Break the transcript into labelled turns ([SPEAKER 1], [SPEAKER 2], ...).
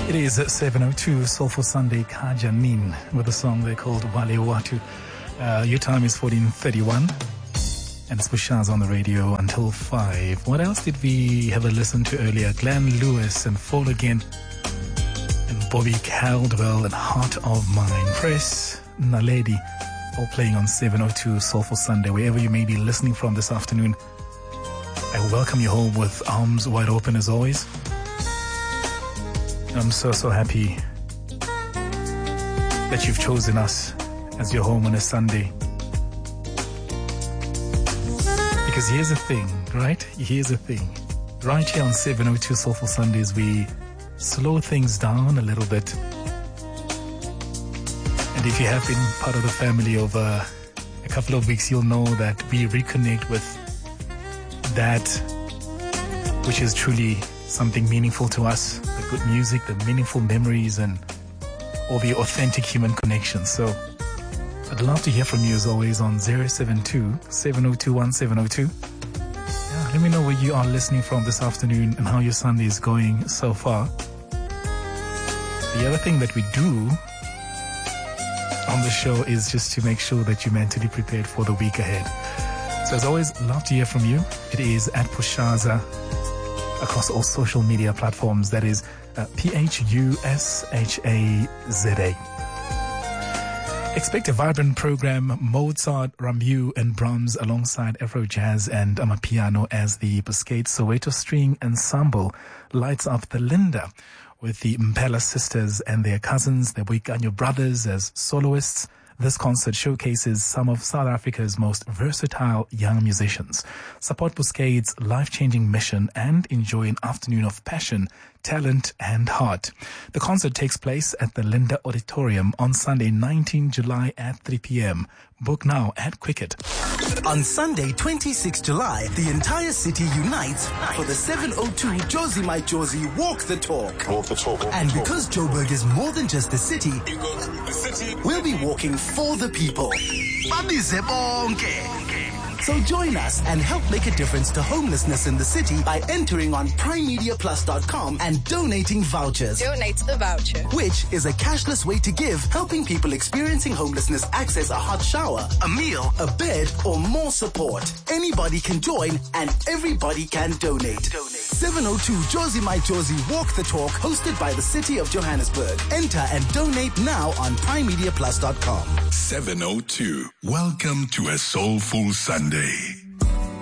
[SPEAKER 1] It is 7:02, Soulful Sunday, Kajanin, with a song they called Wale Watu. Your time is 14:31, and it's Bushaz on the radio until 5. What else did we have a listen to earlier? Glenn Lewis and Fall Again, and Bobby Caldwell and Heart of Mine. Press Naledi, all playing on 7:02, Soulful Sunday. Wherever you may be listening from this afternoon, I welcome you home with arms wide open as always. I'm so happy that you've chosen us as your home on a Sunday. Because here's the thing, right? Here's the thing. Right here on 7:02 Soulful Sundays, we slow things down a little bit. And if you have been part of the family over a couple of weeks, you'll know that we reconnect with that which is truly something meaningful to us. The good music, the meaningful memories, and all the authentic human connections. So I'd love to hear from you as always on 072-7021-702. Yeah, let me know where you are listening from this afternoon and how your Sunday is going so far. The other thing that we do on the show is just to make sure that you're mentally prepared for the week ahead. So as always, love to hear from you. It is at Pushaza across all social media platforms. That is PHUSHAZA. Expect a vibrant program. Mozart, Rameau and Brahms alongside Afro Jazz and Amapiano as the Busquets Soweto String Ensemble lights up the Linda with the Mpela sisters and their cousins, the Boikanyo brothers as soloists. This concert showcases some of South Africa's most versatile young musicians. Support Busquets' life-changing mission and enjoy an afternoon of passion, talent, and heart. The concert takes place at the Linda Auditorium on Sunday, 19 July at 3 p.m. Book now at Quicket.
[SPEAKER 2] On Sunday, 26 July, the entire city unites for the 702 Josie My Josie Walk the Talk.
[SPEAKER 3] Walk the talk.
[SPEAKER 2] And because Joburg is more than just a city, we'll be walking for the people. So join us and help make a difference to homelessness in the city by entering on primemediaplus.com and donating vouchers.
[SPEAKER 4] Donate a voucher,
[SPEAKER 2] which is a cashless way to give, helping people experiencing homelessness access a hot shower, a meal, a bed, or more support. Anybody can join and everybody can donate. 702 Josie My Josie Walk the Talk, hosted by the City of Johannesburg. Enter and donate now on primemediaplus.com.
[SPEAKER 3] 7:02. Welcome to a soulful Sunday.